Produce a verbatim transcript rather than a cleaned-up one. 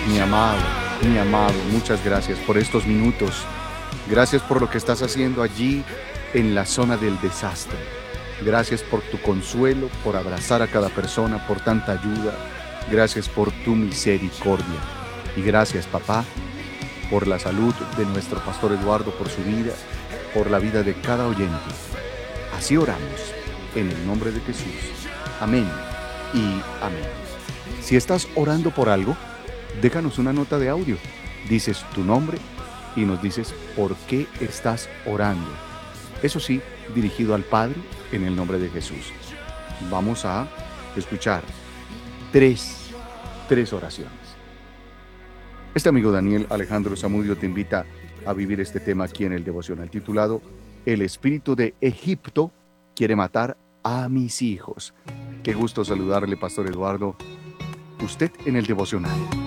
Mi amado, mi amado, muchas gracias por estos minutos. Gracias por lo que estás haciendo allí en la zona del desastre. Gracias por tu consuelo, por abrazar a cada persona, por tanta ayuda. Gracias por tu misericordia. Y gracias, papá, por la salud de nuestro pastor Eduardo, por su vida, por la vida de cada oyente. Así oramos, en el nombre de Jesús. Amén y amén. Si estás orando por algo, déjanos una nota de audio. Dices tu nombre y nos dices por qué estás orando. Eso sí, dirigido al Padre en el nombre de Jesús. Vamos a escuchar tres, tres oraciones. Este amigo Daniel Alejandro Zamudio te invita a vivir este tema aquí en el devocional titulado El espíritu de Egipto quiere matar a mis hijos. Qué gusto saludarle, Pastor Eduardo. Usted en el devocional.